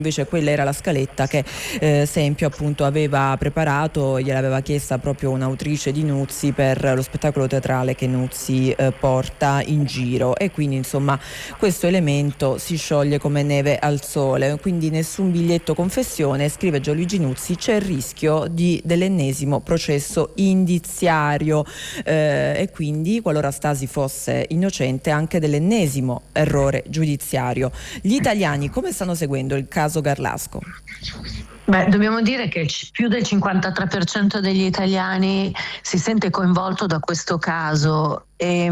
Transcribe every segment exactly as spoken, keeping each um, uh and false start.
Invece quella era la scaletta che eh, Sempio appunto aveva preparato, gliel'aveva chiesta proprio un'autrice di Nuzzi per lo spettacolo teatrale che Nuzzi eh, porta in giro, e quindi insomma questo elemento si scioglie come neve al sole. Quindi nessun biglietto confessione, scrive Gianluigi Nuzzi, c'è il rischio di, dell'ennesimo processo indiziario eh, e quindi, qualora Stasi fosse innocente, anche dell'ennesimo errore giudiziario. Gli italiani come stanno seguendo il caso Garlasco? Beh, dobbiamo dire che più del cinquantatré per cento degli italiani si sente coinvolto da questo caso e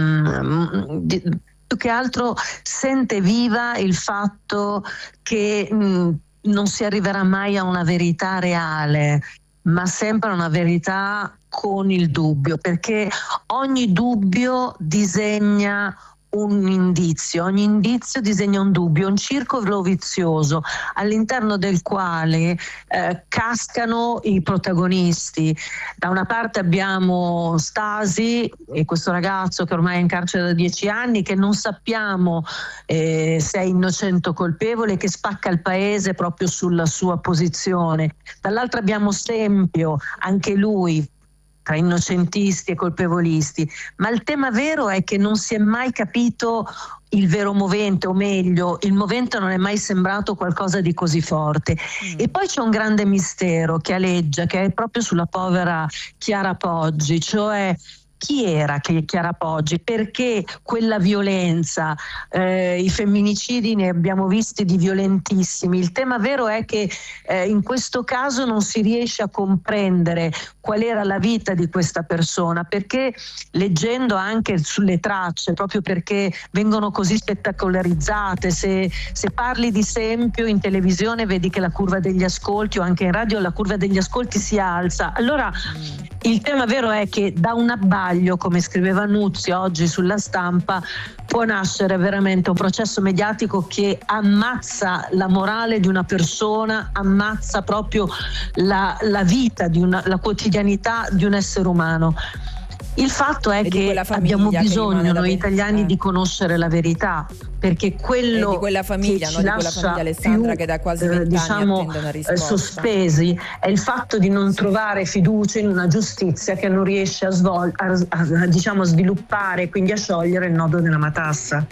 mh, di, più che altro sente viva il fatto che mh, non si arriverà mai a una verità reale, ma sempre a una verità con il dubbio, perché ogni dubbio disegna un indizio, ogni indizio disegna un dubbio, un circolo vizioso all'interno del quale eh, cascano i protagonisti. Da una parte abbiamo Stasi e questo ragazzo che ormai è in carcere da dieci anni, che non sappiamo eh, se è innocente o colpevole, che spacca il paese proprio sulla sua posizione. Dall'altra abbiamo Sempio, anche lui tra innocentisti e colpevolisti, ma il tema vero è che non si è mai capito il vero movente, o meglio, il movente non è mai sembrato qualcosa di così forte. Mm. E poi c'è un grande mistero che aleggia, che è proprio sulla povera Chiara Poggi, cioè chi era Chiara Poggi? Perché quella violenza? Eh, I femminicidi ne abbiamo visti di violentissimi. Il tema vero è che eh, in questo caso non si riesce a comprendere qual era la vita di questa persona, perché leggendo anche sulle tracce, proprio perché vengono così spettacolarizzate, se, se parli di Sempio in televisione vedi che la curva degli ascolti, o anche in radio la curva degli ascolti si alza. Allora il tema vero è che da un abbaglio, come scriveva Nuzzi oggi sulla Stampa, può nascere veramente un processo mediatico che ammazza la morale di una persona, ammazza proprio la, la vita, di una, la quotidianità di un essere umano. Il fatto è che abbiamo bisogno noi italiani eh. di conoscere la verità, perché quello e di quella famiglia, che no? ci di quella famiglia Alessandra più, che da quasi vent'anni diciamo, attende una risposta. sospesi è il fatto di non trovare fiducia in una giustizia che non riesce a, svol- a, a, a diciamo, sviluppare, quindi a sciogliere il nodo della matassa.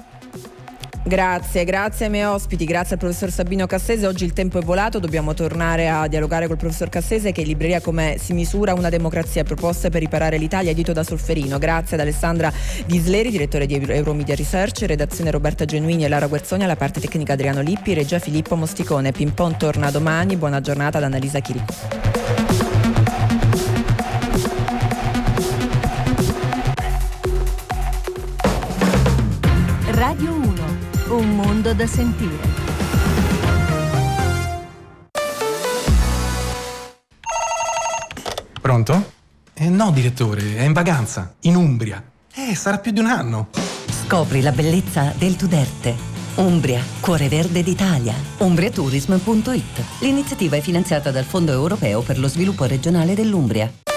Grazie, grazie ai miei ospiti, grazie al professor Sabino Cassese. Oggi il tempo è volato, dobbiamo tornare a dialogare col professor Cassese, che in libreria Come si misura una democrazia, proposte per riparare l'Italia, edito da Solferino. Grazie ad Alessandra Ghisleri, direttore di Euromedia Research, redazione Roberta Genuini e Lara Guerzoni, alla parte tecnica Adriano Lippi, regia Filippo Mosticone. Pimpon torna domani, buona giornata ad Annalisa Chirico. Radio uno, un mondo da sentire. Pronto? Eh, no, direttore, è in vacanza, in Umbria. Eh, sarà più di un anno. Scopri la bellezza del Tuderte. Umbria, cuore verde d'Italia. umbriatourism punto it. L'iniziativa è finanziata dal Fondo Europeo per lo Sviluppo Regionale dell'Umbria.